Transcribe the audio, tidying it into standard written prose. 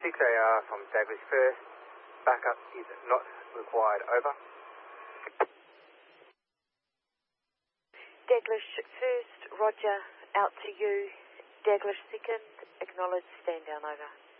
6AR from Daglish First. Backup is not required. Over. Daglish First, roger, out to you. Daglish Second, acknowledge, stand down, over.